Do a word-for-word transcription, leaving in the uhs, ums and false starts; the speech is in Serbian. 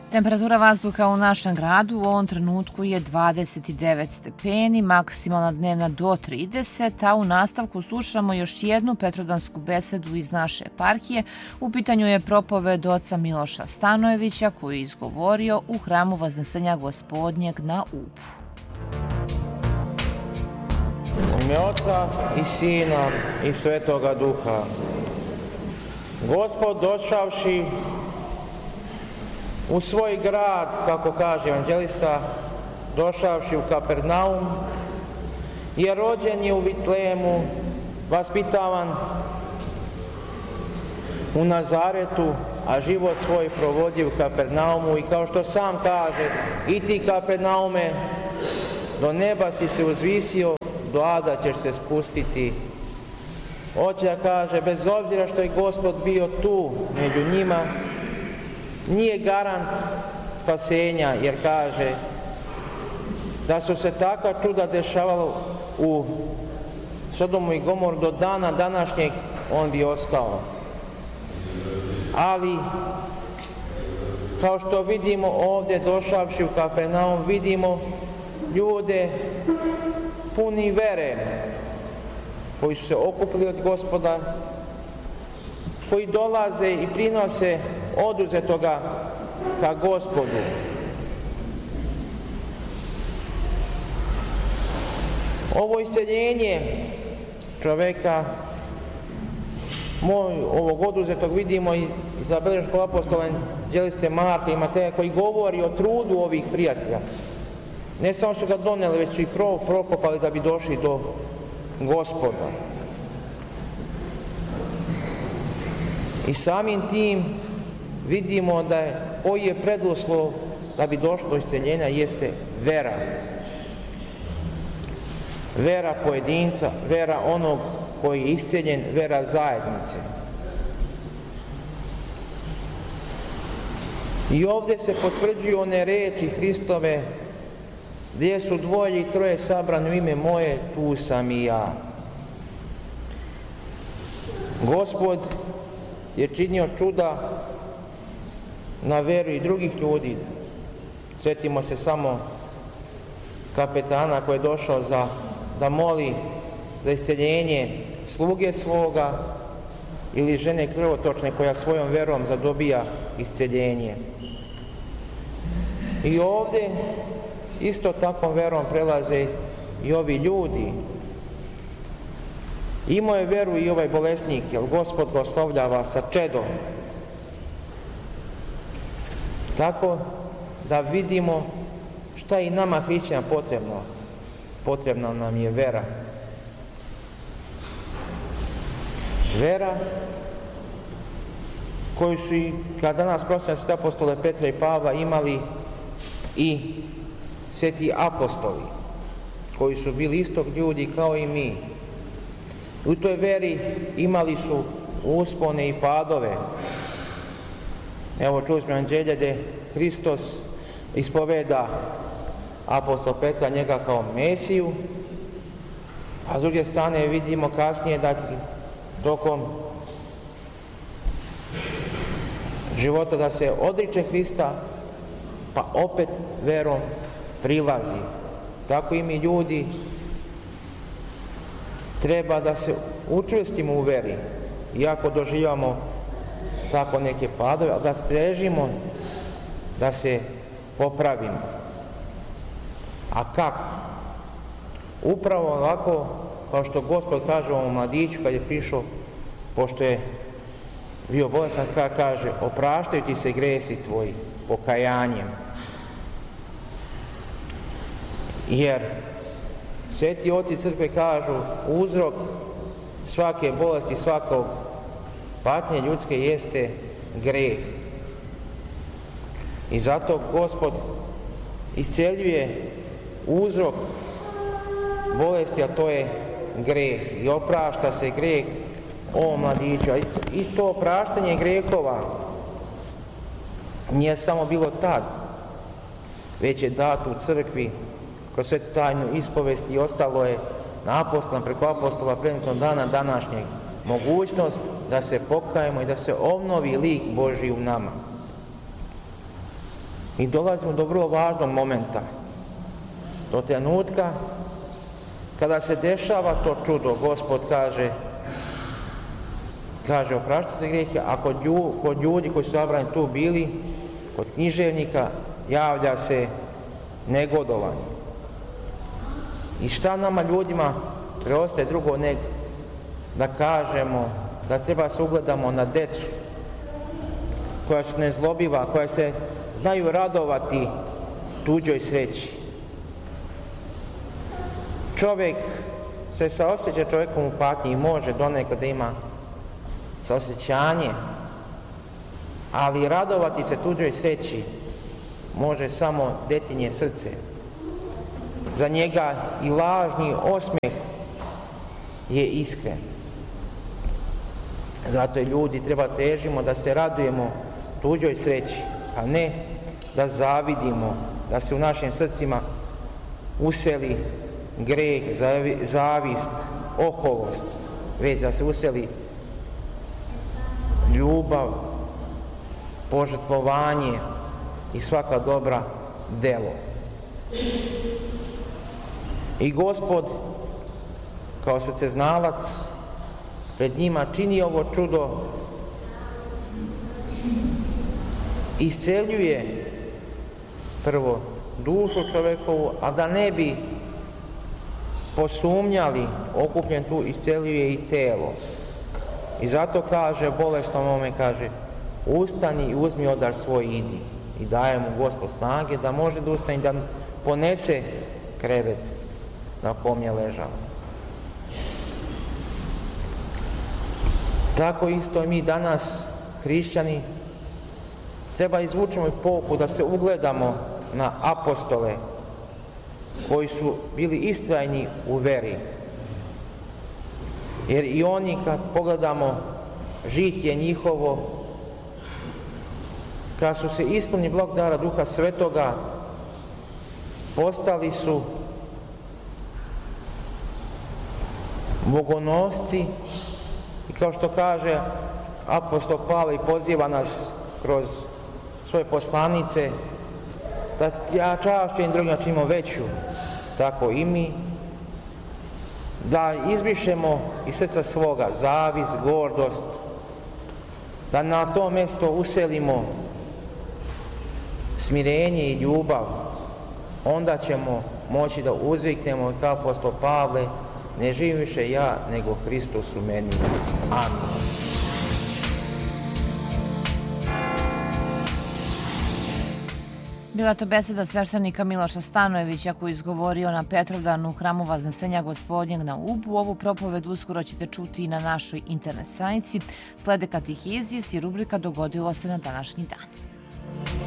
Temperatura vazduha u našem gradu u ovom trenutku je dvadeset devet stepeni, maksimalna dnevna do trideset, a u nastavku slušamo još jednu petrodansku besedu iz naše eparhije. U pitanju je propoved oca Miloša Stanojevića koju je izgovorio u hramu Vaznesenja Gospodnjeg na Ubu. U ime Oca i Sina i Svetoga Duha. Gospod došavši u svoj grad, kako kaže evanđelista, došavši u Kapernaum, jer rođen je u Vitlemu, vaspitavan u Nazaretu, a život svoj provodi u Kapernaumu. I kao što sam kaže, i ti Kapernaume, do neba si se uzvisio, do ada ćeš se spustiti. Hoće da kaže, bez obzira što je Gospod bio tu među njima, nije garant spasenja, jer kaže da su se takva čuda dešavalo u Sodomu i Gomoru do dana današnjeg, on bi ostao. Ali, kao što vidimo ovdje došavši u Kapernaum, vidimo ljude puni vere, koji su se okupili od Gospoda, koji dolaze i prinose oduzetoga ka Gospodu. Ovo isceljenje čoveka, moj, ovog oduzetog, vidimo i zabeleženo kod apostola evanđeliste Marka i Mateja, koji govori o trudu ovih prijatelja. Ne samo su ga doneli, već su i krov prokopali da bi došli do Gospoda. I samim tim vidimo da je, koji je preduslov da bi došlo do isceljenja, jeste vera. Vera pojedinca, vera onog koji je isceljen, vera zajednice. I ovdje se potvrđuju one reči Hristove: gdje su dvoje i troje sabrani u ime moje, tu sam i ja. Gospod je činio čuda na veru i drugih ljudi. Sjetimo se samo kapetana koji je došao za, da moli za isceljenje sluge svoga, ili žene krvotočne koja svojom verom zadobija isceljenje. I ovdje isto takvom verom prelaze i ovi ljudi. Imao je veru i ovaj bolesnik, jer Gospod ga oslovljava sa čedom. Tako da vidimo šta je i nama hrišćanima potrebno. Potrebna nam je vera. Vera koju su i, kada danas proslavljamo svete apostole Petra i Pavla, imali i sveti apostoli, koji su bili istog ljudi kao i mi. U toj veri imali su uspone i padove. Evo, čuli smo evanđelje gdje Hristos ispoveda apostol Petra njega kao Mesiju, a s druge strane vidimo kasnije da tokom života da se odriče Hrista, pa opet verom prilazi. Tako i mi ljudi treba da se učvrstimo u veri, iako doživljamo tako neke padove, da težimo da se popravimo. A kako? Upravo ovako, kao što Gospod kaže ovom mladiću kad je prišao, pošto je bio bolestan, kada kaže: opraštaju ti se gresi tvoji pokajanjem. Jer sveti oci crkve kažu, uzrok svake bolesti, svakog patnje ljudske jeste greh. I zato Gospod isceljuje uzrok bolesti, a to je greh. I oprašta se greh ovom mladiću. I to opraštanje grehova nije samo bilo tad, već je dato u crkvi kroz svetu tajnu ispovesti i ostalo je na apostola, preko apostola prenijetom dana današnjeg, mogućnost da se pokajemo i da se obnovi lik Božji u nama. I dolazimo do vrlo važnog momenta, do trenutka kada se dešava to čudo. Gospod kaže, kaže oprašta se grijehe, a kod, lju, kod ljudi koji su zabrani tu bili, kod književnika, javlja se negodovanje. I šta nama ljudima preostaje drugo nego da kažemo da treba se ugledamo na decu koja su nezlobiva, koja se znaju radovati tuđoj sreći. Čovjek se saosjeća čovjekom u patnji i može donekad da ima saosjećanje, ali radovati se tuđoj sreći može samo detinje srce. Za njega i lažni osmijeh je iskren. Zato je ljudi treba težimo da se radujemo tuđoj sreći, a ne da zavidimo, da se u našim srcima useli greh, zavist, oholost, već da se useli ljubav, požrtvovanje i svaka dobra delo. I Gospod kao srceznalac pred njima čini ovo čudo, isceljuje prvo dušu čovjekovu, a da ne bi posumnjali okupljen tu, isceljuje i telo. I zato kaže bolesnom ome, kaže, ustani i uzmi odar svoj, idi. I daje mu Gospod snage da može da ustane, da ponese krevet na kom je ležao. Tako isto i mi danas, hrišćani, treba izvučemo i pouku da se ugledamo na apostole koji su bili istrajni u veri. Jer i oni, kad pogledamo žitje njihovo, kad su se ispunili blagodara Duha Svetoga, postali su bogonosci i kao što kaže apostol Pavle i poziva nas kroz svoje poslanice da ja čašću jednim drugima činimo veću, tako i mi, da izbrišemo iz srca svoga zavist, gordost, da na to mjesto uselimo smirenje i ljubav, onda ćemo moći da uzviknemo kao apostol Pavle, ne živim više ja, nego Hristos u meni. Amin. Bila to beseda sveštenika Miloša Stanojevića koji je izgovorio na Petrovdanu u hramu Vaznesenja Gospodnjeg na Ubu. Ovu propoved uskoro ćete čuti i na našoj internet stranici. Slede katehizis i rubrika Dogodilo se na današnji dan.